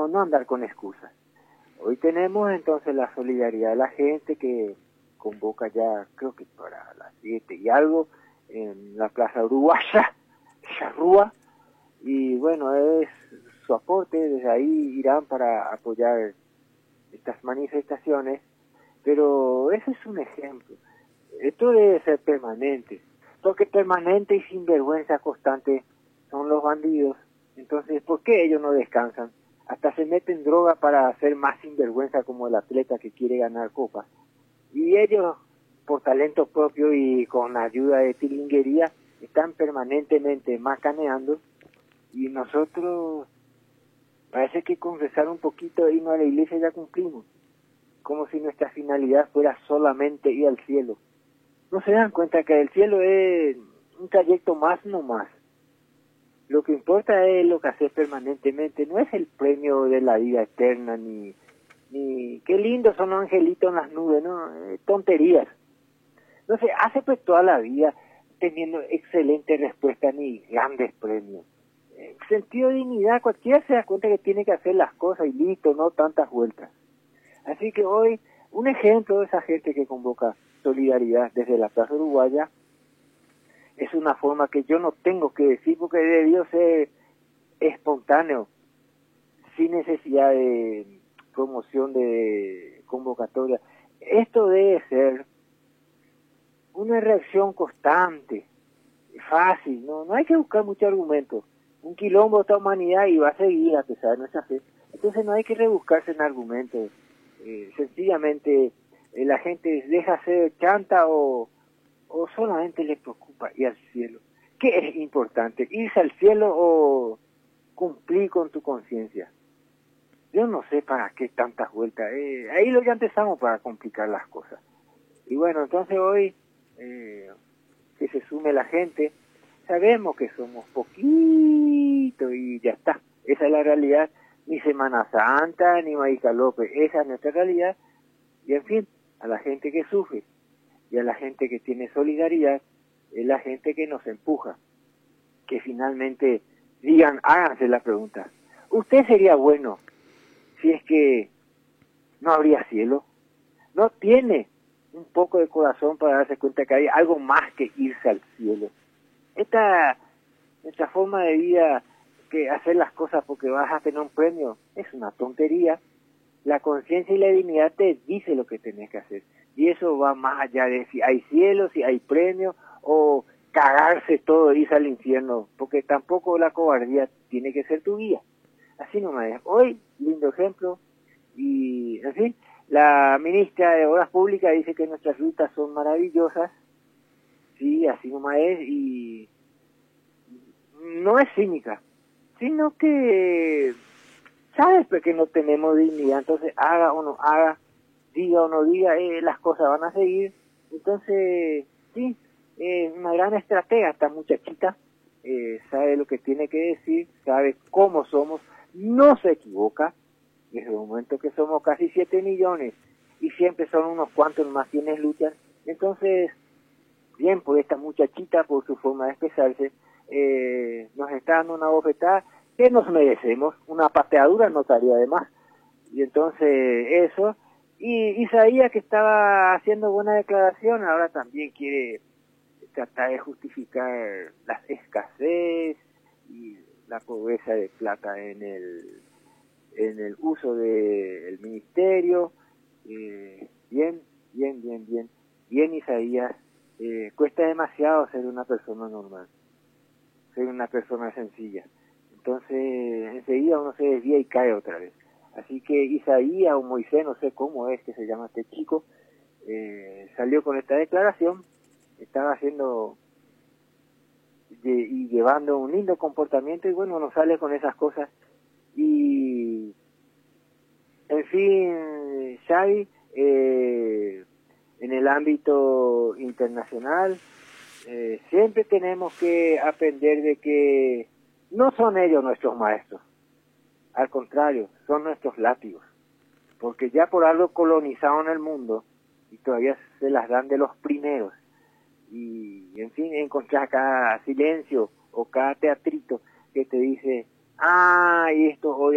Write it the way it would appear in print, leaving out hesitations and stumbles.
no andar con excusas. Hoy tenemos entonces la solidaridad de la gente que convoca ya, creo que para las 7 y algo, en la Plaza Uruguaya, Charrúa, y bueno, es su aporte, desde ahí irán para apoyar estas manifestaciones, pero ese es un ejemplo. Esto debe ser permanente, porque permanente y sinvergüenza constante son los bandidos. Entonces, ¿por qué ellos no descansan? Hasta se meten droga para hacer más sinvergüenza, como el atleta que quiere ganar copas. Y ellos, por talento propio y con ayuda de tilinguería, están permanentemente macaneando, y nosotros parece que con rezar un poquito e irnos a la iglesia ya cumplimos, como si nuestra finalidad fuera solamente ir al cielo. No se dan cuenta que el cielo es un trayecto más nomás. Lo que importa es lo que haces permanentemente, no es el premio de la vida eterna, ni qué lindos son los angelitos en las nubes, ¿no? Tonterías. No se hace pues toda la vida teniendo excelente respuesta ni grandes premios. Sentido de dignidad, cualquiera se da cuenta que tiene que hacer las cosas y listo, no tantas vueltas. Así que hoy, un ejemplo de esa gente que convoca solidaridad desde la Plaza Uruguaya, es una forma que yo no tengo que decir porque debió ser espontáneo, sin necesidad de promoción de convocatoria. Esto debe ser una reacción constante, fácil, no hay que buscar mucho argumento. Un quilombo de esta humanidad y va a seguir a pesar de nuestra fe. Entonces no hay que rebuscarse en argumentos. Sencillamente la gente deja ser chanta o solamente le preocupa ir al cielo. ¿Qué es importante? ¿Irse al cielo o cumplir con tu conciencia? Yo no sé para qué tantas vueltas. Ahí lo ya empezamos para complicar las cosas. Y bueno, entonces hoy que se sume la gente, sabemos que somos poquito y ya está. Esa es la realidad. Ni Semana Santa, ni Marica López. Esa es nuestra realidad. Y en fin, a la gente que sufre y a la gente que tiene solidaridad, es la gente que nos empuja. Que finalmente digan, háganse la pregunta. ¿Usted sería bueno si es que no habría cielo? No tiene un poco de corazón para darse cuenta que hay algo más que irse al cielo. Esta forma de vida, que hacer las cosas porque vas a tener un premio, es una tontería. La conciencia y la dignidad te dice lo que tenés que hacer. Y eso va más allá de si hay cielo, si hay premio, o cagarse todo e irse al infierno, porque tampoco la cobardía tiene que ser tu guía. Así nomás es. Hoy, lindo ejemplo, y en fin, la ministra de Obras Públicas dice que nuestras rutas son maravillosas, sí, así nomás es, y no es cínica, sino que sabes pues que no tenemos dignidad, entonces haga o no haga, diga o no diga, las cosas van a seguir. Entonces, sí, es una gran estratega esta muchachita, sabe lo que tiene que decir, sabe cómo somos, no se equivoca. Desde el momento que somos casi 7 millones y siempre son unos cuantos más quienes luchan, entonces, bien por esta muchachita, por su forma de expresarse, nos está dando una bofetada que nos merecemos, una pateadura no estaría de más. Y entonces eso, y Isaías, que estaba haciendo buena declaración, ahora también quiere tratar de justificar la escasez y la pobreza de plata en el uso del ministerio. Bien Isaías. Cuesta demasiado ser una persona normal, ser una persona sencilla. Entonces enseguida uno se desvía y cae otra vez. Así que Isaías o Moisés, no sé cómo es que se llama este chico, salió con esta declaración, estaba haciendo y llevando un lindo comportamiento, y bueno, no sale con esas cosas. Y en fin, Xavi, en el ámbito internacional, siempre tenemos que aprender de que no son ellos nuestros maestros, al contrario, son nuestros látigos, porque ya por algo colonizaron el mundo y todavía se las dan de los primeros. Y en fin, encontrar cada silencio o cada teatrito que te dice, y esto hoy